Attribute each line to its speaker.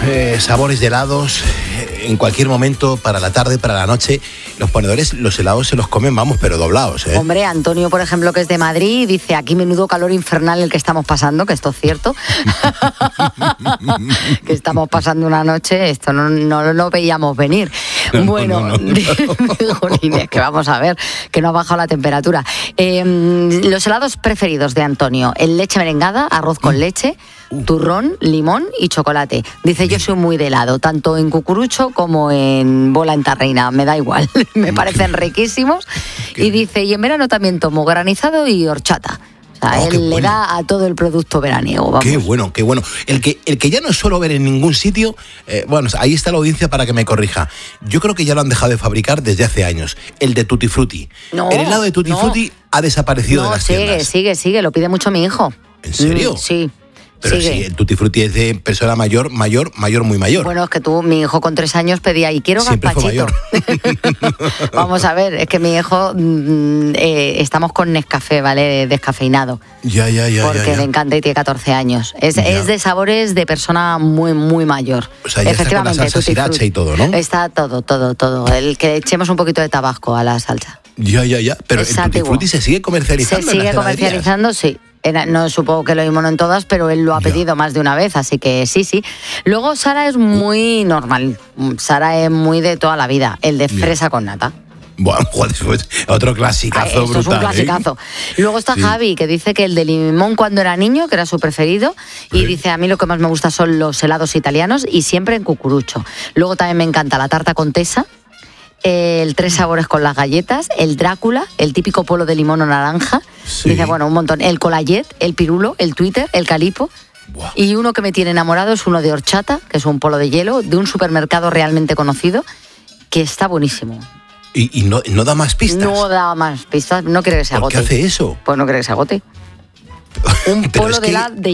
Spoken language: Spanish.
Speaker 1: sabores de helados, en cualquier momento, para la tarde, para la noche. Los ponedores, los helados se los comen, vamos, pero doblados, ¿eh?
Speaker 2: Hombre, Antonio, por ejemplo, que es de Madrid, dice, aquí menudo calor infernal el que estamos pasando, que esto es cierto. Que estamos pasando una noche, esto no lo veíamos venir. Bueno, jolines, que vamos a ver, que no ha bajado la temperatura. Los helados preferidos de Antonio, el leche merengada, arroz con leche, turrón, limón y chocolate. Dice, yo soy muy de helado, tanto en cucurucho como en bola en tarrina, me da igual, me parecen riquísimos. Y dice, y en verano también tomo granizado y horchata. O sea, él le da a todo el producto veraniego. Vamos.
Speaker 1: Qué bueno, qué bueno. El que ya no suelo ver en ningún sitio, bueno, ahí está la audiencia para que me corrija. Yo creo que ya lo han dejado de fabricar desde hace años. El de Tutti Frutti.
Speaker 2: No,
Speaker 1: el helado de Tutti Frutti ha desaparecido de las tiendas.
Speaker 2: Sigue, lo pide mucho mi hijo.
Speaker 1: ¿En serio?
Speaker 2: Sí.
Speaker 1: Pero
Speaker 2: sigue.
Speaker 1: si el Tutti Frutti es de persona mayor, muy mayor.
Speaker 2: Bueno, es que mi hijo con 3 años pedía, y quiero
Speaker 1: Siempre
Speaker 2: gazpachito. Vamos a ver, es que mi hijo, estamos con Nescafé, ¿vale? Descafeinado.
Speaker 1: Ya.
Speaker 2: Porque le encanta y tiene 14 años. Es de sabores de persona muy, muy mayor.
Speaker 1: O sea, ya
Speaker 2: efectivamente,
Speaker 1: está con la salsa sriracha y todo, ¿no?
Speaker 2: Está todo. El que echemos un poquito de tabasco a la salsa.
Speaker 1: Ya. Pero el Tutti Frutti se sigue comercializando.
Speaker 2: Se sigue comercializando, sí. No supongo que lo mismo no en todas, pero él lo ha pedido más de una vez, así que sí. Luego Sara es muy normal. Sara es muy de toda la vida. El de fresa con nata.
Speaker 1: Bueno, joder, pues otro clasicazo
Speaker 2: esto
Speaker 1: brutal.
Speaker 2: Es un clasicazo. Luego está Javi, que dice que el de limón cuando era niño, que era su preferido, y dice, a mí lo que más me gusta son los helados italianos y siempre en cucurucho. Luego también me encanta la tarta contesa, el 3 sabores con las galletas, el Drácula, el típico polo de limón o naranja. Sí. Dice, bueno, un montón. El colayet, el pirulo, el Twitter, el calipo. Wow. Y uno que me tiene enamorado es uno de horchata, que es un polo de hielo, de un supermercado realmente conocido, que está buenísimo.
Speaker 1: ¿Y no da más pistas?
Speaker 2: No da más pistas, no quiere que se agote.
Speaker 1: ¿Por qué hace eso?
Speaker 2: Pues no quiere que se agote. Un polo de